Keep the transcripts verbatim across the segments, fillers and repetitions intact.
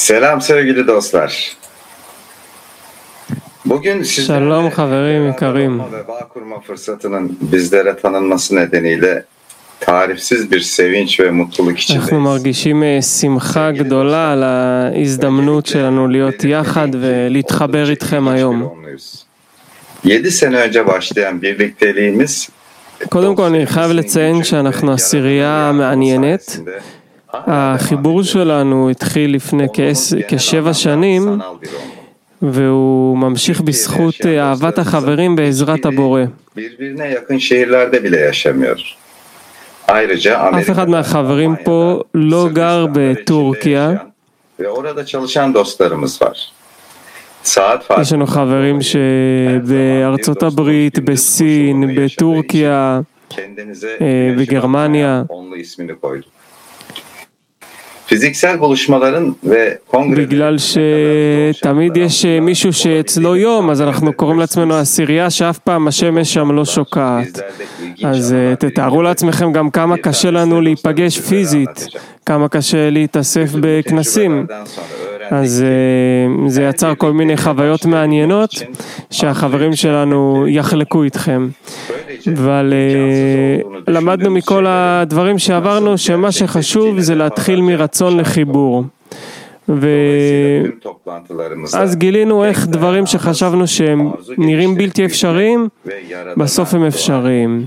Selam sevgili dostlar. Bugün שלום חברים יקרים. ve bağ kurma fırsatının bizlere tanınması nedeniyle tarifsiz bir sevinç ve mutluluk אנחנו içindeyiz. מרגישים שמחה גדולה על ההזדמנות שלנו להיות יחד ולהתחבר איתכם היום. yedi sene önce başlayan birlikteliğimiz קודם כל אני חייב לציין שאנחנו עשירייה מעניינת. החיבור שלנו התחיל לפני כשבע שנים והוא ממשיך בזכות אהבת החברים בעזרת הבורא. birbirine yakın şehirlerde bile yaşamıyor. Ayrıca אף אחד מהחברים פה לא גר בטורקיה. ve orada çalışan dostlarımız var. Saat farkı. יש לנו חברים שבארצות הברית, בסין, בטורקיה, Kendinize בגרמניה. onlu ismini koyduk. Fiziksel buluşmaların ve kongre'lerin בגלל שתמיד יש מישהו שאצלו יום, אז אנחנו קוראים לעצמנו עשירייה שאף פעם השמש שם לא שוקעת. אז תתארו לעצמכם גם כמה קשה לנו להיפגש פיזית, כמה קשה להתאסף בכנסים. אז זה יצר כל מיני חוויות מעניינות שהחברים שלנו יחלקו איתכם. אבל למדנו מכל הדברים שעברנו שמה שחשוב זה להתחיל מרצון לחיבור. ואז גילינו איך דברים שחשבנו שהם נראים בלתי אפשריים, בסוף הם אפשריים.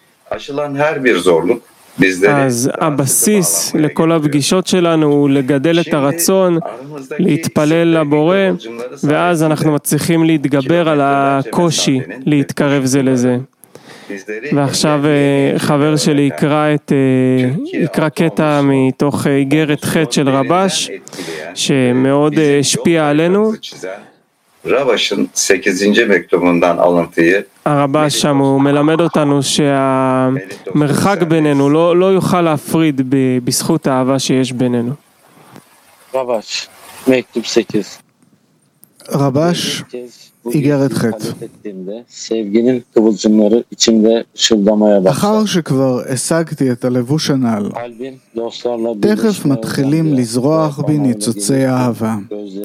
אז הבסיס לכל הפגישות שלנו הוא לגדל את הרצון, להתפלל לבורא, ואז אנחנו מצליחים להתגבר על הקושי, להתקרב זה לזה. ועכשיו חבר שלי יקרא, את, יקרא קטע מתוך איגרת ח' של רבש, שמאוד השפיע עלינו. Ravaş'ın sekizinci mektubundan alıntıyı הרבש שם הוא מלמד אותנו שהמרחק בינינו לא, לא יוכל להפריד בזכות האהבה שיש בינינו. רבש, מektup sekiz. רבש, איגרת ח'. sevginin kıvılcımları içimde ışıldamaya başladı. אחר שכבר השגתי את הלבוש הנ"ל, Kalbim dostlarla תכף מתחילים לזרוח בי ניצוצי אהבה,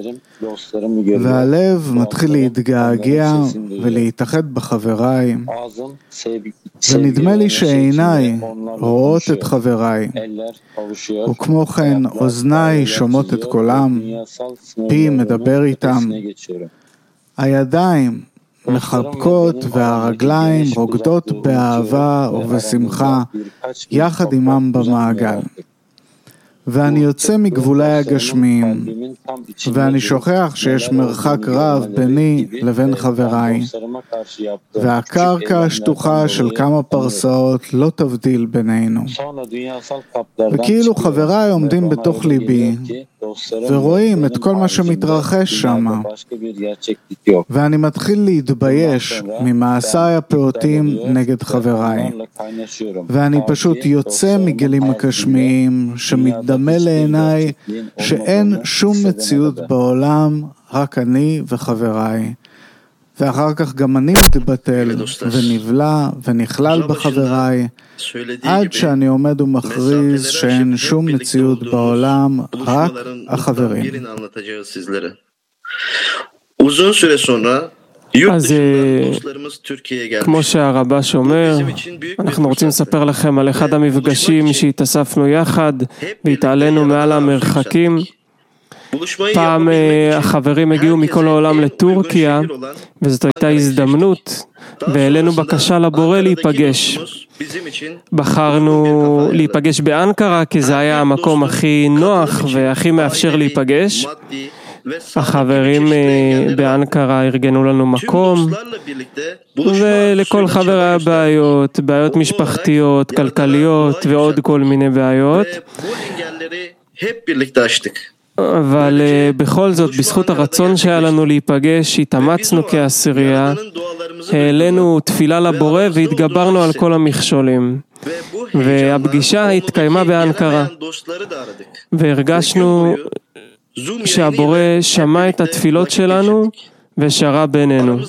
והלב מתחיל להתגעגע ולהתאחד בחבריי, ונדמה לי שעיניי רואות את חבריי, וכמו כן אוזניי שומעות את קולם, פי מדבר איתם, הידיים מחבקות והרגליים רוקדות באהבה ובשמחה יחד עמם במעגל. ואני יוצא מגבולי הגשמיים, ואני שוכח שיש מרחק רב ביני לבין חבריי, והקרקע השטוחה של כמה פרסאות לא תבדיל בינינו. וכאילו חבריי עומדים בתוך ליבי, ורואים את כל מה שמתרחש שם, ואני מתחיל להתבייש ממעשיי הפעוטים נגד חבריי, ואני פשוט יוצא מגלים הגשמיים שמתדמה לעיניי שאין שום מציאות בעולם, רק אני וחבריי. ואחר כך גם אני מתבטל ונבלע ונכלל בחבריי, עד שאני עומד ומכריז שאין שום מציאות בעולם, רק החברים. אז כמו שהרבש אומר, אנחנו רוצים לספר לכם על אחד המפגשים שהתאספנו יחד והתעלינו מעל המרחקים. פעם החברים הגיעו מכל העולם לטורקיה, וזאת הייתה הזדמנות, והעלינו בקשה לבורא להיפגש. בחרנו להיפגש באנקרה, כי זה היה המקום הכי נוח והכי מאפשר להיפגש. החברים באנקרה ארגנו לנו מקום, ולכל חבר היה בעיות, בעיות משפחתיות, כלכליות ועוד כל מיני בעיות. אבל בכל זאת, בזכות הרצון שהיה לנו להיפגש, התאמצנו כעשירייה, העלינו תפילה לבורא והתגברנו על כל המכשולים. והפגישה התקיימה באנקרה, והרגשנו שהבורא שמע את התפילות שלנו ושרה בינינו.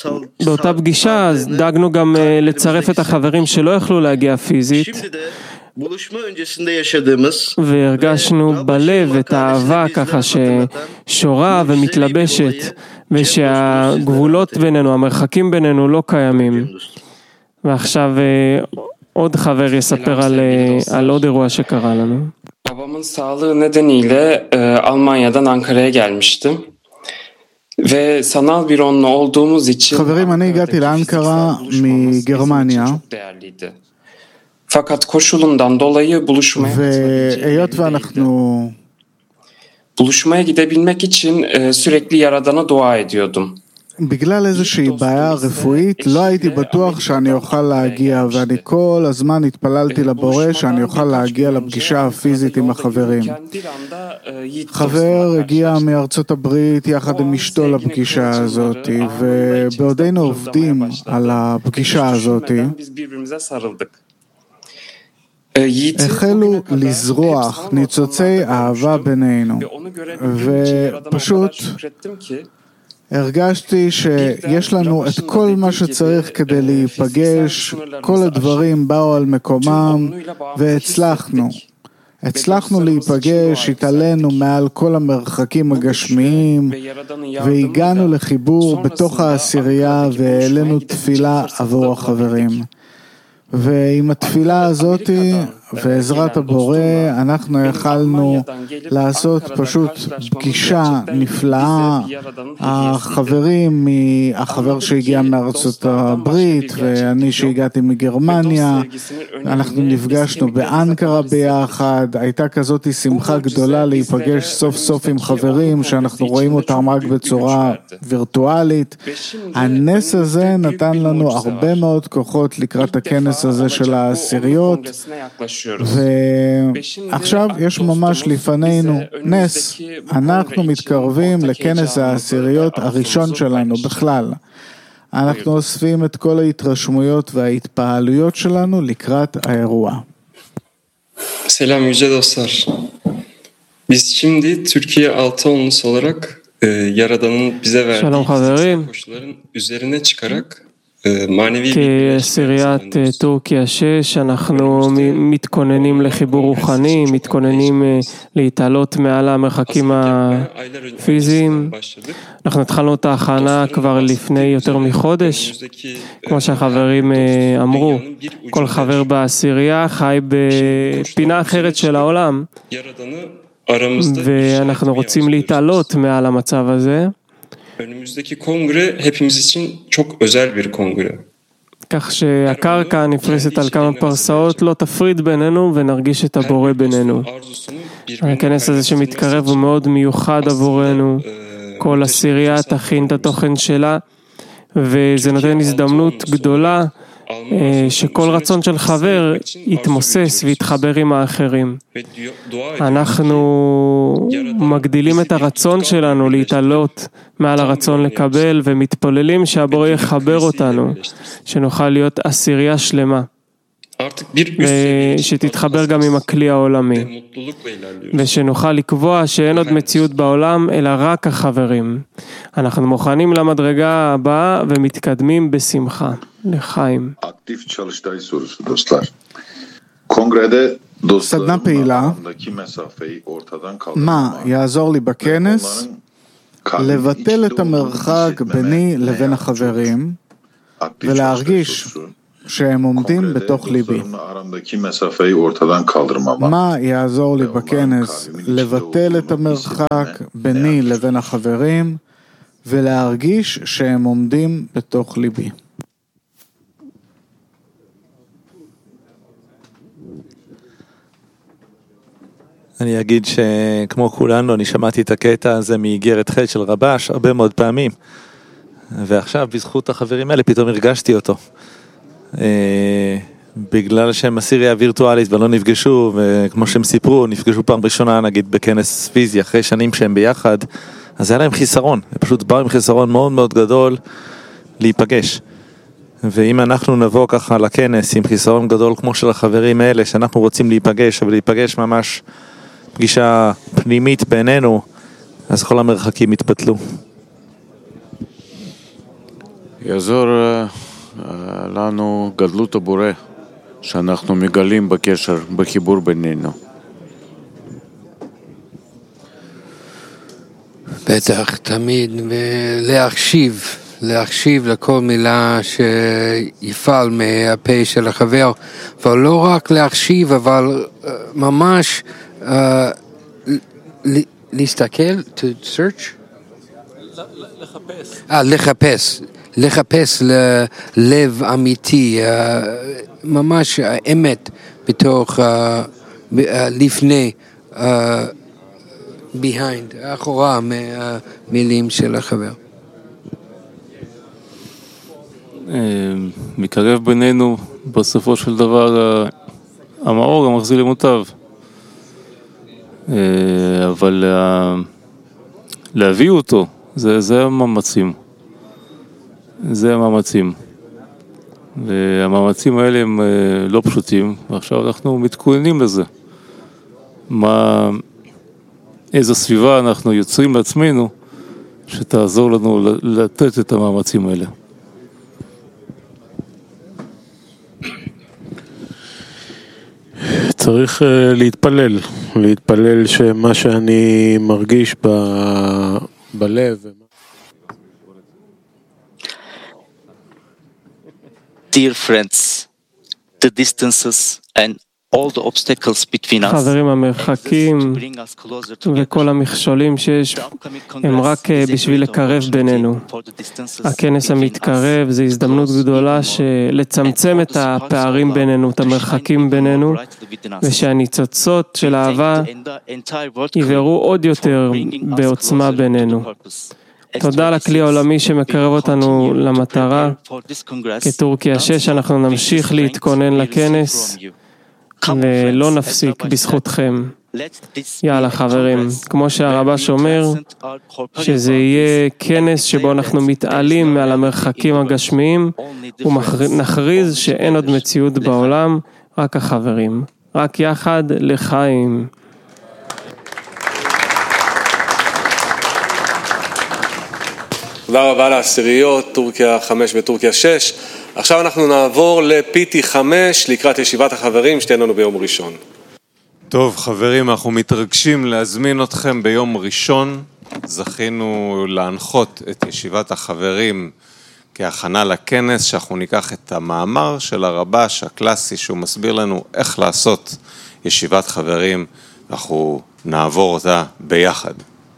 ובאותה פגישה דאגנו גם לצרף את החברים שלא יכלו להגיע פיזית, והרגשנו בלב את האהבה ככה ששורה ומתלבשת, ושהגבולות בינינו, המרחקים בינינו לא קיימים. ועכשיו עוד חבר יספר על, על עוד אירוע שקרה לנו. Babamın sağlığı nedeniyle e, Almanya'dan Ankara'ya gelmiştim. Ve sanal bir onlu olduğumuz için חברים, אני הגעתי לאנקרה מגרמניה. Fakat koşulundan dolayı buluşmaya והיות ואנחנו buluşmaya gidebilmek için e, sürekli Yaradan'a dua ediyordum. בגלל איזושהי בעיה רפואית לא הייתי בטוח שאני אוכל להגיע, ואני כל הזמן התפללתי לבורא שאני אוכל להגיע לפגישה הפיזית עם החברים. חבר הגיע מארצות הברית יחד עם אשתו לפגישה הזאת, ובעודנו עובדים על הפגישה הזאת החלו לזרוח ניצוצי אהבה בינינו, ופשוט הרגשתי שיש לנו את כל מה שצריך כדי להיפגש, כל הדברים באו על מקומם והצלחנו. הצלחנו להיפגש, התעלינו מעל כל המרחקים הגשמיים והגענו לחיבור בתוך העשירייה והעלינו תפילה עבור החברים. ועם התפילה הזאת ועזרת הבורא אנחנו יכלנו לעשות פשוט פגישה נפלאה. החברים, החבר שהגיע מארצות הברית ואני שהגעתי מגרמניה, אנחנו נפגשנו באנקרה ביחד. הייתה כזאת שמחה גדולה להיפגש סוף סוף עם חברים שאנחנו רואים אותם רק בצורה וירטואלית. הנס הזה נתן לנו הרבה מאוד כוחות לקראת הכנס הזה של העשיריות, ועכשיו יש ממש לפנינו נס. אנחנו מתקרבים לכנס העשיריות הראשון שלנו בכלל. אנחנו אוספים את כל ההתרשמויות וההתפעלויות שלנו לקראת האירוע. Selam yüce dostlar. Biz şimdi Türkiye altı onlusu olarak e, Yaradan'ın bize verdiği koşulların üzerine çıkarak כעשיריית טורקיה שש, אנחנו מתכוננים לחיבור רוחני, מתכוננים להתעלות מעל המרחקים הפיזיים. אנחנו התחלנו את ההכנה כבר לפני יותר מחודש. כמו שהחברים אמרו, כל חבר בעשירייה חי בפינה אחרת של העולם, ואנחנו רוצים להתעלות מעל המצב הזה. Önümüzdeki kongre hepimiz için çok özel bir kongre. כך שהקרקע הנפרסת על כמה פרסאות לא תפריד בינינו ונרגיש את הבורא בינינו. הכנס הזה שמתקרב הוא מאוד מיוחד עבורנו. כל עשירייה תכין את התוכן שלה, וזה נותן הזדמנות גדולה שכל רצון של חבר יתמוסס ויתחבר עם האחרים. אנחנו מגדילים את הרצון שלנו להתעלות מעל הרצון לקבל, ומתפוללים שהבורא יחבר אותנו, שנוכל להיות עשירייה שלמה, ושתתחבר גם עם הכלי העולמי, ושנוכל לקבוע שאין עוד מציאות בעולם אלא רק החברים. אנחנו מוכנים למדרגה הבאה ומתקדמים בשמחה. לחיים. Aktif çalıştay sorusu dostlar. Kongrede סדנה פעילה, מה יעזור לי בכנס לבטל את המרחק ביני לבין החברים ולהרגיש שהם עומדים בתוך ליבי. מה יעזור לי בכנס לבטל את המרחק ביני לבין החברים ולהרגיש שהם עומדים בתוך ליבי. אני אגיד שכמו כולנו, אני שמעתי את הקטע הזה מאיגרת ח' של רבש הרבה מאוד פעמים, ועכשיו בזכות החברים האלה פתאום הרגשתי אותו. בגלל שהם עשירייה וירטואלית ולא נפגשו, וכמו שהם סיפרו, נפגשו פעם ראשונה נגיד בכנס פיזי אחרי שנים שהם ביחד, אז היה להם חיסרון, הם פשוט באו עם חיסרון מאוד מאוד גדול להיפגש. ואם אנחנו נבוא ככה לכנס עם חיסרון גדול כמו של החברים האלה, שאנחנו רוצים להיפגש, אבל להיפגש ממש פגישה פנימית בינינו, אז כל המרחקים יתבטלו. יעזור לנו גדלות הבורא, שאנחנו מגלים בקשר, בחיבור בינינו. בטח, תמיד, ולהקשיב, להקשיב לכל מילה שיפעל מהפה של החבר, אבל לא רק להקשיב, אבל uh, ממש uh, להסתכל, to search? לחפש. אה, לחפש, לחפש ללב אמיתי, uh, ממש אמת בתוך, uh, לפני, uh, behind, אחורה מהמילים של החבר. מקרב בינינו בסופו של דבר המאור המחזיר למוטב, אבל להביא אותו זה, זה המאמצים, זה המאמצים, והמאמצים האלה הם לא פשוטים, ועכשיו אנחנו מתכוננים לזה. מה, איזו סביבה אנחנו יוצרים לעצמנו שתעזור לנו לתת את המאמצים האלה. צריך להתפלל, להתפלל שמה שאני מרגיש ב... בלב. Dear friends, the distances and all the obstacles between us, חברים, המרחקים וכל המכשולים שיש הם רק בשביל לקרב בינינו. הכנס המתקרב זה הזדמנות גדולה לצמצם את הפערים בינינו, את המרחקים בינינו, ושהניצוצות של האהבה יבערו עוד יותר בעוצמה בינינו. תודה לכלי העולמי שמקרב אותנו למטרה. כטורקיה שש אנחנו נמשיך להתכונן לכנס ולא נפסיק בזכותכם. יאללה חברים, כמו שהרבש אומר, שזה יהיה כנס שבו אנחנו מתעלים מעל המרחקים הגשמיים ונכריז שאין עוד מציאות בעולם, רק החברים, רק יחד לחיים. תודה רבה לעשיריות, טורקיה חמש וטורקיה שש. עכשיו אנחנו נעבור ל-פי טי חמש לקראת ישיבת החברים שתהיה לנו ביום ראשון. טוב חברים, אנחנו מתרגשים להזמין אתכם ביום ראשון. זכינו להנחות את ישיבת החברים כהכנה לכנס, שאנחנו ניקח את המאמר של הרבש הקלאסי שהוא מסביר לנו איך לעשות ישיבת חברים, אנחנו נעבור אותה ביחד.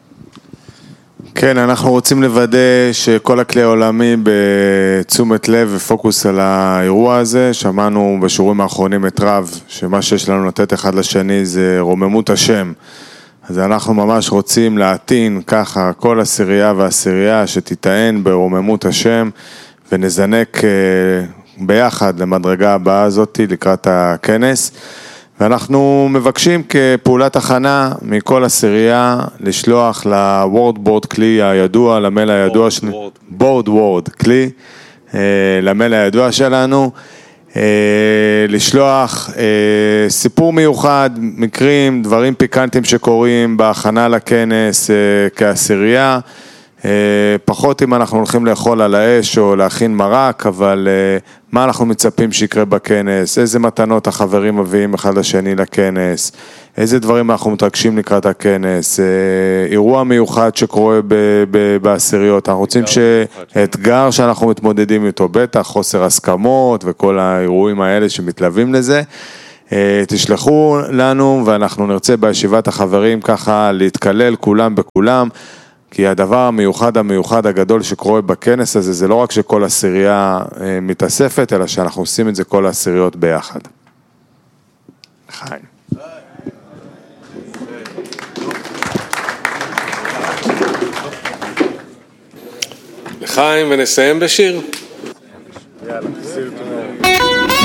כן, אנחנו רוצים לוודא שכל הכלי העולמי בתשומת לב ופוקוס על האירוע הזה. שמענו בשיעורים האחרונים את רב, שמה שיש לנו לתת אחד לשני זה רוממות השם. אז אנחנו ממש רוצים להתין ככה כל עשירייה ועשירייה שתיטען ברוממות השם, ונזנק ביחד למדרגה הבאה הזאת לקראת הכנס. ואנחנו מבקשים כפעולת הכנה מכל עשירייה לשלוח לוורד בורד כלי הידוע, למייל הידוע שלנו, בורד וורד כלי, למייל הידוע שלנו, לשלוח סיפור מיוחד, מקרים, דברים פיקנטים שקורים בהכנה לכנס כעשירייה, פחות אם אנחנו הולכים לאכול על האש או להכין מרק, אבל מה אנחנו מצפים שיקרה בכנס, איזה מתנות החברים מביאים אחד לשני לכנס, איזה דברים אנחנו מתרגשים לקראת הכנס, אירוע מיוחד שקורה בעשיריות, אנחנו רוצים שאתגר שאנחנו מתמודדים איתו, בטח חוסר הסכמות וכל האירועים האלה שמתלווים לזה, תשלחו לנו ואנחנו נרצה בישיבת החברים ככה להתקלל כולם בכולם, כי הדבר המיוחד המיוחד הגדול שקורה בכנס הזה, זה לא רק שכל עשירייה מתאספת, אלא שאנחנו עושים את זה כל העשיריות ביחד. חיים. לחיים, ונסיים בשיר.